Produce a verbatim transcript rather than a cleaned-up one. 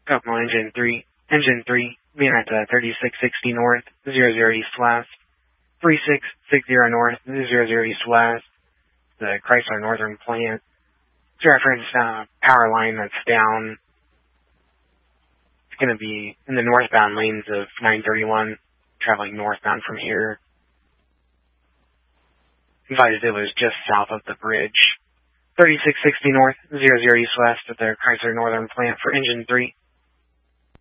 Couple engine three, engine three, being at uh, thirty-six sixty north, zero zero east west, three six six zero north, zero zero east west, the Chrysler Northern plant. To reference uh, power line that's down. It's going to be in the northbound lanes of nine thirty-one, traveling northbound from here. Advised it was just south of the bridge. thirty-six sixty north, zero zero east west at the Chrysler Northern plant for engine three.